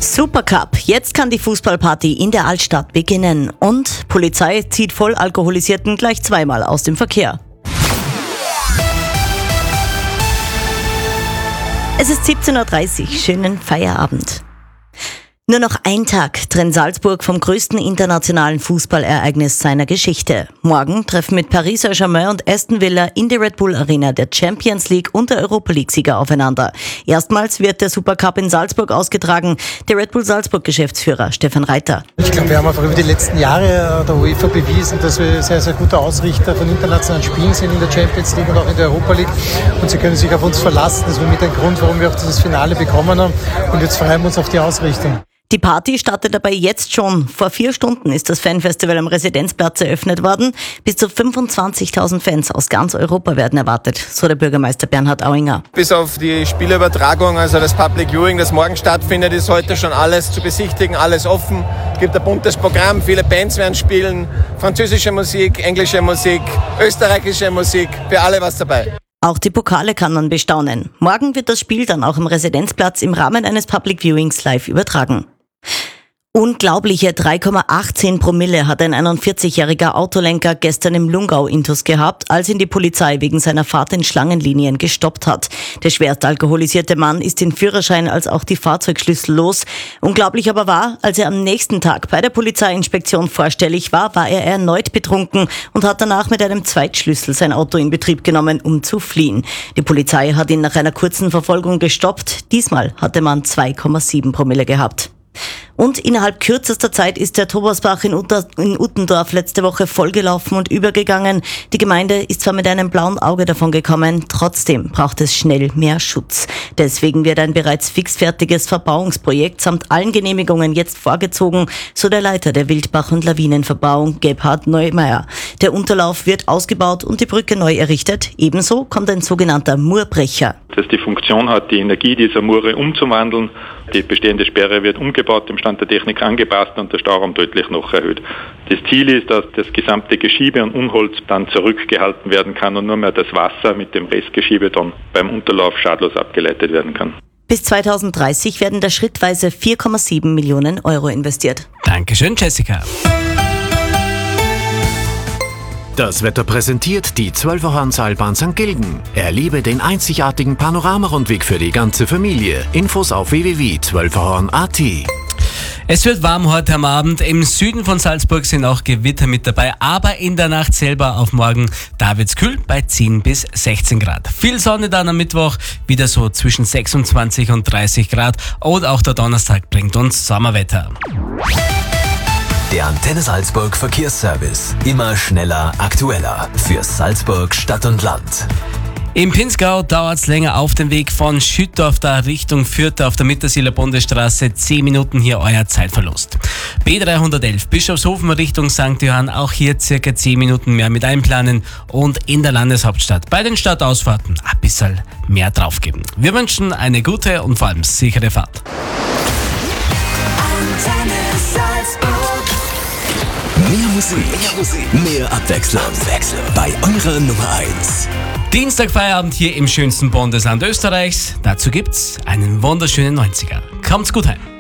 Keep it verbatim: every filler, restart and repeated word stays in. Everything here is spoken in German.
Supercup. Jetzt kann die Fußballparty in der Altstadt beginnen. Und Polizei zieht Vollalkoholisierten gleich zweimal aus dem Verkehr. Es ist siebzehn Uhr dreißig. Schönen Feierabend. Nur noch ein Tag trennt Salzburg vom größten internationalen Fußballereignis seiner Geschichte. Morgen treffen mit Paris Saint-Germain und Aston Villa in der Red Bull Arena der Champions League und der Europa League-Sieger aufeinander. Erstmals wird der Supercup in Salzburg ausgetragen. Der Red Bull Salzburg-Geschäftsführer Stefan Reiter. Ich glaube, wir haben einfach über die letzten Jahre der UEFA bewiesen, dass wir sehr, sehr gute Ausrichter von internationalen Spielen sind in der Champions League und auch in der Europa League. Und sie können sich auf uns verlassen. Das war mit ein Grund, warum wir auch dieses Finale bekommen haben. Und jetzt freuen wir uns auf die Ausrichtung. Die Party startet dabei jetzt schon. Vor vier Stunden ist das Fanfestival am Residenzplatz eröffnet worden. Bis zu fünfundzwanzigtausend Fans aus ganz Europa werden erwartet, so der Bürgermeister Bernhard Auinger. Bis auf die Spielübertragung, also das Public Viewing, das morgen stattfindet, ist heute schon alles zu besichtigen, alles offen. Es gibt ein buntes Programm, viele Bands werden spielen, französische Musik, englische Musik, österreichische Musik, für alle was dabei. Auch die Pokale kann man bestaunen. Morgen wird das Spiel dann auch am Residenzplatz im Rahmen eines Public Viewings live übertragen. Unglaubliche drei Komma achtzehn Promille hat ein einundvierzigjähriger Autolenker gestern im Lungau-Intus gehabt, als ihn die Polizei wegen seiner Fahrt in Schlangenlinien gestoppt hat. Der schwerst alkoholisierte Mann ist den Führerschein als auch die Fahrzeugschlüssel los. Unglaublich aber war, als er am nächsten Tag bei der Polizeiinspektion vorstellig war, war er erneut betrunken und hat danach mit einem Zweitschlüssel sein Auto in Betrieb genommen, um zu fliehen. Die Polizei hat ihn nach einer kurzen Verfolgung gestoppt. Diesmal hat der Mann zwei Komma sieben Promille gehabt. Und innerhalb kürzester Zeit ist der Thomasbach in, Utter, in Uttendorf letzte Woche vollgelaufen und übergegangen. Die Gemeinde ist zwar mit einem blauen Auge davon gekommen, trotzdem braucht es schnell mehr Schutz. Deswegen wird ein bereits fixfertiges Verbauungsprojekt samt allen Genehmigungen jetzt vorgezogen, so der Leiter der Wildbach- und Lawinenverbauung, Gebhard Neumeier. Der Unterlauf wird ausgebaut und die Brücke neu errichtet. Ebenso kommt ein sogenannter Murbrecher. Das die Funktion hat, die Energie dieser Mure umzuwandeln. Die bestehende Sperre wird umgebaut, dem Stand der Technik angepasst und der Stauraum deutlich noch erhöht. Das Ziel ist, dass das gesamte Geschiebe und Unholz dann zurückgehalten werden kann und nur mehr das Wasser mit dem Restgeschiebe dann beim Unterlauf schadlos abgeleitet werden kann. Bis zweitausenddreißig werden da schrittweise vier Komma sieben Millionen Euro investiert. Dankeschön, Jessica. Das Wetter präsentiert die Zwölferhorn-Seilbahn Sankt Gilgen. Erlebe den einzigartigen Panoramarundweg für die ganze Familie. Infos auf w w w punkt zwölferhorn punkt a t. Es wird warm heute am Abend. Im Süden von Salzburg sind auch Gewitter mit dabei, aber in der Nacht selber auf morgen, da wird's kühl bei zehn bis sechzehn Grad. Viel Sonne dann am Mittwoch, wieder so zwischen sechsundzwanzig und dreißig Grad. Und auch der Donnerstag bringt uns Sommerwetter. Der Antenne Salzburg Verkehrsservice. Immer schneller, aktueller. Für Salzburg Stadt und Land. Im Pinzgau dauert es länger auf dem Weg von Schüttorf da Richtung Fürth auf der Mittersieler Bundesstraße. zehn Minuten hier euer Zeitverlust. B dreihundertelf Bischofshofen Richtung Sankt Johann. Auch hier circa zehn Minuten mehr mit einplanen. Und in der Landeshauptstadt bei den Stadtausfahrten ein bisschen mehr draufgeben. Wir wünschen eine gute und vor allem sichere Fahrt. Antenne Salzburg. Mehr Musik, mehr, Musik. Mehr Abwechslung. Abwechslung. Bei eurer Nummer eins. Dienstag Feierabend hier im schönsten Bundesland Österreichs. Dazu gibt's einen wunderschönen neunziger. Kommt's gut heim.